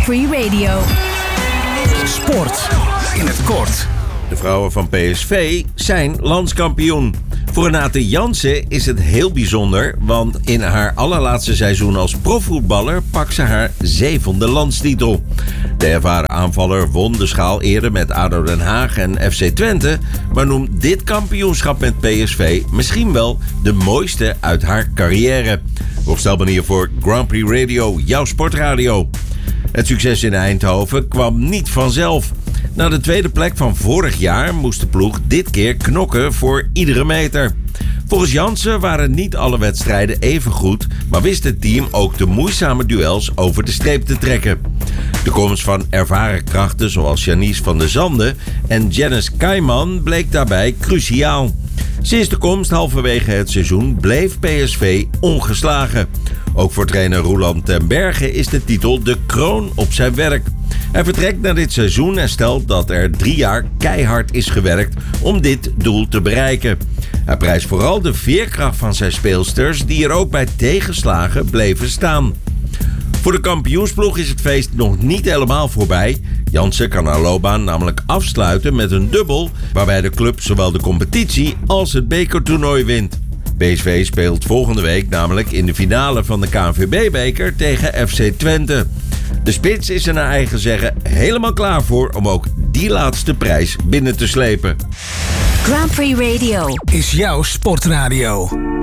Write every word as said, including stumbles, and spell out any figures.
Prix Radio. Sport in het kort. De vrouwen van P S V zijn landskampioen. Voor Renate Jansen is het heel bijzonder, want in haar allerlaatste seizoen als profvoetballer pakt ze haar zevende landstitel. De ervaren aanvaller won de schaal eerder met A D O Den Haag en F C Twente, maar noemt dit kampioenschap met P S V misschien wel de mooiste uit haar carrière. Rob Stelman hier voor Grand Prix Radio, jouw sportradio. Het succes in Eindhoven kwam niet vanzelf. Na de tweede plek van vorig jaar moest de ploeg dit keer knokken voor iedere meter. Volgens Jansen waren niet alle wedstrijden even goed, maar wist het team ook de moeizame duels over de streep te trekken. De komst van ervaren krachten zoals Janice van der Zanden en Janice Kaiman bleek daarbij cruciaal. Sinds de komst halverwege het seizoen bleef P S V ongeslagen. Ook voor trainer Roeland ten Berge is de titel de kroon op zijn werk. Hij vertrekt na dit seizoen en stelt dat er drie jaar keihard is gewerkt om dit doel te bereiken. Hij prijst vooral de veerkracht van zijn speelsters die er ook bij tegenslagen bleven staan. Voor de kampioensploeg is het feest nog niet helemaal voorbij. Jansen kan haar loopbaan namelijk afsluiten met een dubbel, waarbij de club zowel de competitie als het bekertoernooi wint. P S V speelt volgende week namelijk in de finale van de K N V B-beker tegen F C Twente. De spits is er naar eigen zeggen helemaal klaar voor om ook die laatste prijs binnen te slepen. Grand Prix Radio is jouw sportradio.